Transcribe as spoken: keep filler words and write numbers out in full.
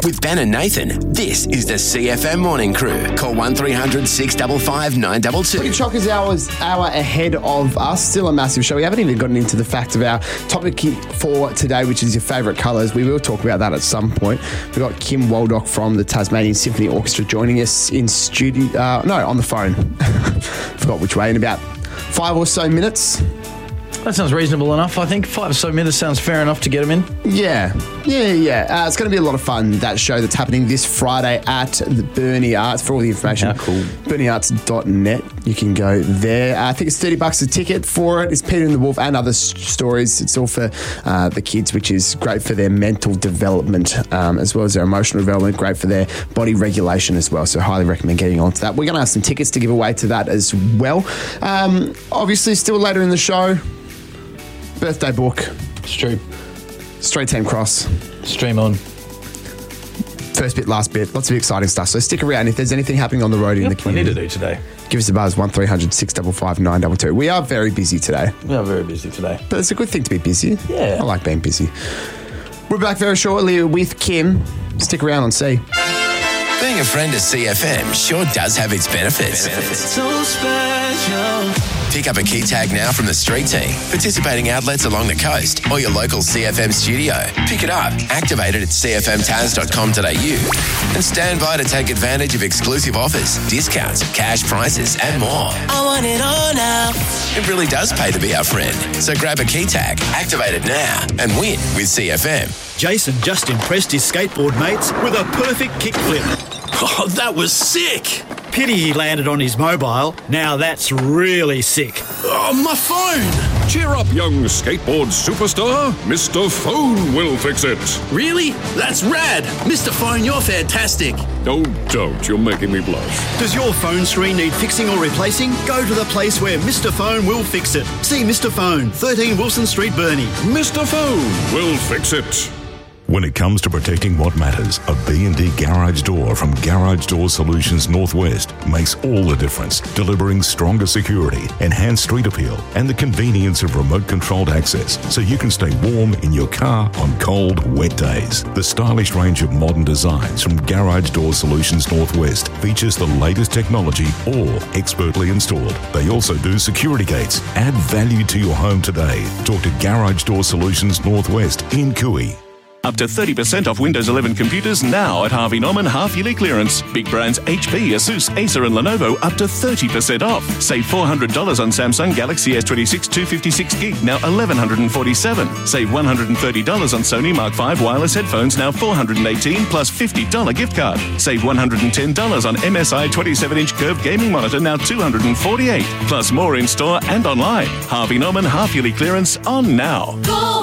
With Ben and Nathan, this is the C F M Morning Crew. Call one three hundred six five five nine two two. Footy Chock is hours hour ahead of us. Still a massive show. We haven't even gotten into the fact of our topic for today, which is your favourite colours. We will talk about that at some point. We've got Kim Waldock from the Tasmanian Symphony Orchestra joining us in studio. Uh, no, on the phone. Forgot which way. In about five or so minutes. That sounds reasonable enough. I think five or so minutes sounds fair enough to get them in. Yeah, yeah, yeah. Uh, it's going to be a lot of fun, that show that's happening this Friday at the Burnie Arts. For all the information, How cool. burnie arts dot net. You can go there. Uh, I think it's thirty bucks a ticket for it. It's Peter and the Wolf and other s- stories. It's all for uh, the kids, which is great for their mental development um, as well as their emotional development. Great for their body regulation as well. So highly recommend getting onto that. We're going to have some tickets to give away to that as well. Um, obviously, still later in the show, birthday book. It's true. Straight Team Cross. Stream on. First bit, last bit. Lots of exciting stuff. So stick around. If there's anything happening on the road in the Plenty community, to do today. give us a buzz, one three hundred six five five nine two two. We are very busy today. We are very busy today. But it's a good thing to be busy. Yeah. I like being busy. We're back very shortly with Kim. Stick around and see. Being a friend of C F M sure does have its benefits. So special. Pick up a key tag now from the street team, participating outlets along the coast, or your local C F M studio. Pick it up, activate it at c f m taz dot com dot a u, and stand by to take advantage of exclusive offers, discounts, cash prices, and more. I want it all now. It really does pay to be our friend. So grab a key tag, activate it now, and win with C F M. Jason just impressed his skateboard mates with a perfect kickflip. Oh, that was sick. Pity he landed on his mobile. Now that's really sick. Oh, my phone. Cheer up, young skateboard superstar. Mister Phone will fix it. Really? That's rad. Mister Phone, you're fantastic. Oh, don't. You're making me blush. Does your phone screen need fixing or replacing? Go to the place where Mister Phone will fix it. See Mister Phone, thirteen Wilson Street, Burnie. Mister Phone will fix it. When it comes to protecting what matters, a B and D garage door from Garage Door Solutions Northwest makes all the difference, delivering stronger security, enhanced street appeal, and the convenience of remote-controlled access so you can stay warm in your car on cold, wet days. The stylish range of modern designs from Garage Door Solutions Northwest features the latest technology, all expertly installed. They also do security gates. Add value to your home today. Talk to Garage Door Solutions Northwest in Cooey. Up to thirty percent off Windows eleven computers now at Harvey Norman half-yearly clearance. Big brands H P, Asus, Acer and Lenovo up to thirty percent off. Save four hundred dollars on Samsung Galaxy S twenty-six two fifty-six gig, now eleven forty-seven dollars. Save one hundred thirty dollars on Sony Mark five wireless headphones, now four hundred eighteen dollars plus fifty dollars gift card. Save one hundred ten dollars on M S I twenty-seven inch curved gaming monitor, now two hundred forty-eight dollars. Plus more in store and online. Harvey Norman half-yearly clearance on now. Go